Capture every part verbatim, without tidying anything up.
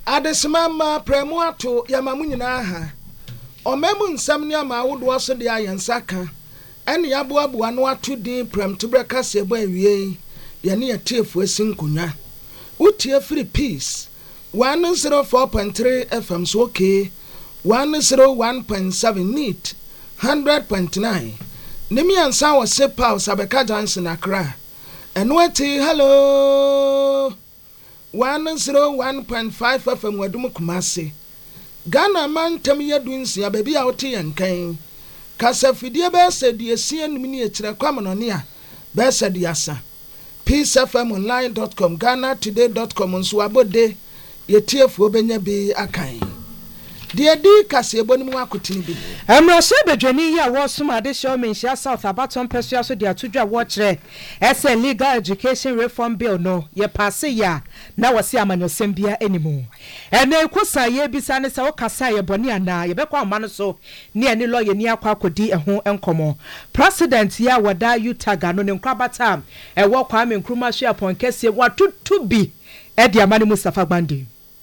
Adesimama premuato yamamu nyina ha. Omemu nsam ne ama wodo so de ayensaka. Ene yaboabo ano ato din prem tubreka se bo awie. Ye ne yetiefu asinkunya. Utie free peace. one oh four point three F M so okay. one oh one point seven neat. one hundred point nine. Nimi ansa wo se Paul Sabeka Johnson Accra. Enweti hello. one oh one point five F M Wadum Kumasi. Ghana man tem yedunsi ya baby out yankan. Kasa fidie be se die sien mini etire kwamono a be se die asa. peace f m online dot com ghana today dot com nso abode yetiefu obenya bi akan. Die di kase ebonimu akotini bi. Emra se bedwani ya wo suma de show menhia South Abaton Pesua so de atodwa wo kire. Ese legal education reform bill no ye pass ya na wose amanyosem bia enimu. Ene kusa ye bisa ne se wo kasa ye boni ana ye bekwa ma no so ne ene lawyer ni akwa akodi eho enkomo. President ya wada Utaga no ne nkrabata e wo kwa me nkruma hwe apon kese watutu bi e de amane Mustafa Gbandi.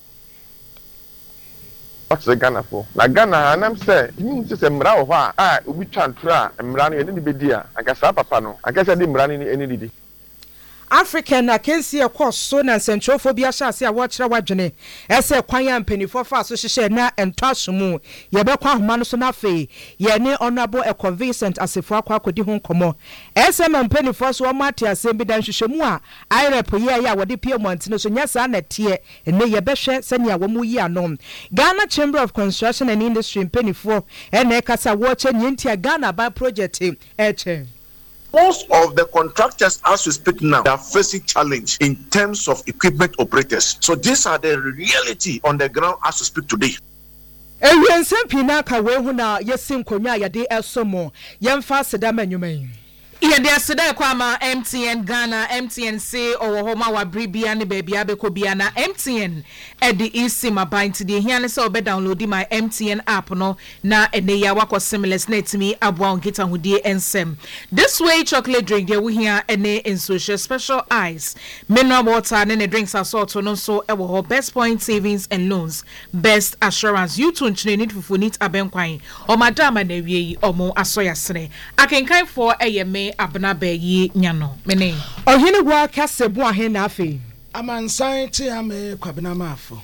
What's the Ghana for? Na Ghana, and I'm saying, you just a mra of her. Ah, we transfer and Mrani and any bedia. I guess Papa no. I guess I didn't run any day. African I can see a course soon and central phobia shall see a watch a wajane. As a quiet penny for fast, so she share na and touch mu. Yabekwa manusona fe. Ye ne honorable a convincent as if Wakwa could home come. S M and penny first one matia same bidan shemua. I repo ya ya wadi pia montino so nyasa na tie and ne yabeshe senya wamu ya nom. Ghana Chamber of Construction and Industry in penny four and ekasa watch and yintia Ghana by project team. Eche. Most of the contractors, as we speak now, are facing challenge in terms of equipment operators. So these are the reality on the ground as we speak today. Ewen sempina ka we hu na yesim konwa yade esomo yemfa sedama nyuman. Yeah, there's today kwama M T N Ghana, M T N C or homa wa bribia ne baby abeko biana M T N at the easy my bind to the here so be downloading my M T N app no na ene ya wako seamless net me abwa ngita hudie ensem. This way chocolate drink there we here ene in social special ice. Mineral water ne drinks are sort no so ewo ho best point savings and loans. Best assurance you tun chine need fufu need abenkwan. O madama na wie omo asoya sene. Akenkan for eyeme abna bayi nyano mene ohene gwa kase bo ahena afi amansan ti ame kwabena mafo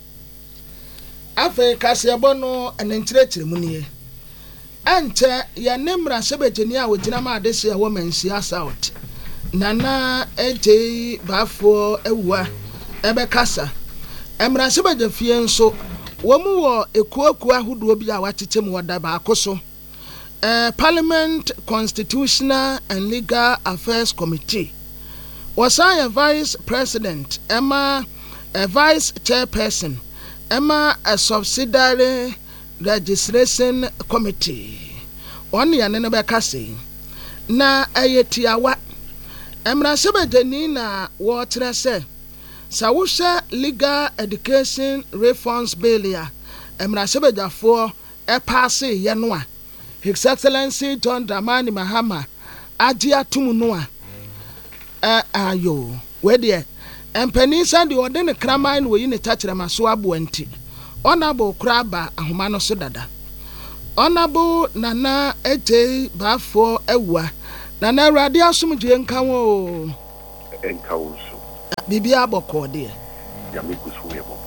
afi kase bo no enenkyerechire mu nie ante ya nemra sebeteni a wogina ma adese a wo mansia south nana eje bafo ewua ebe kasa emra sebeje fie nso wo mu wo ekuaku ahodo bi a watete mu wada ba akoso Uh, Parliament Constitutional and Legal Affairs Committee was I a Vice President, Emma a Vice Chairperson, Emma a Subsidiary Registration Committee. One year never kasi na ayetiawa Emra sebedeni na water se Sawusha Legal Education Reforms Bill ya Emra sebedafo e passe yanwa His Excellency John Dramani Mahama Ajia Tumunua eh ayo we there empanisa de odene kraman we yin tachira maso abuanti honorable kraba ahoma no so dada honorable nana eje bafo ewa nana awrade asomdwe nka wo enka wo so bibia aboko de ya mekusu yebo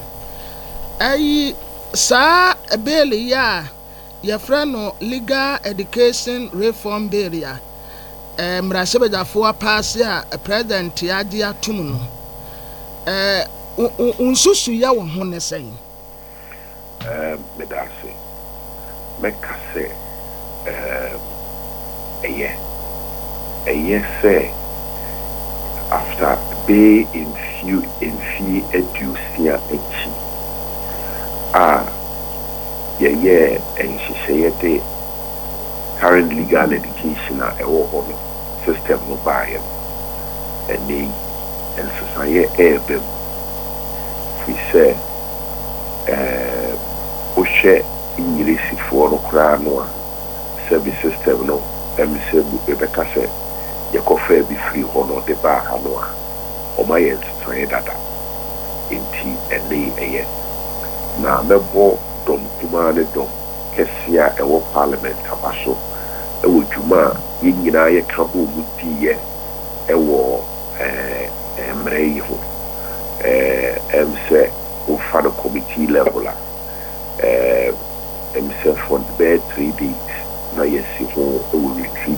ayi sa ebele ya your friend no Legal Education Reform Bill ya eh mrasebe for pass ya president ya dia tum no eh unsusu ya wo ho ne sei eh medase mekase eh eye eye say after be in few in few educia echi ah yeah, yeah, and she said the current legal education uh, system no buy and they and society urban we say uh Oshe English for no crano service system no and say Rebecca said you could be free or not the bar no or my ends to data nti ɛne ɛyɛ na mɛbɔ dɔm kuma ne dɔm kɛse a ɛwɔ parliament aba so ɛwɔ dwuma a yɛn nyinaa yɛka ho mu diiɛ ɛwɔ ɛɛ mmerɛ yi ho ɛɛ ɛm sɛ wofa no committee level a ɛɛ ɛm sɛ for the bɛyɛ three days na yɛsi ho ɛwɔ retreat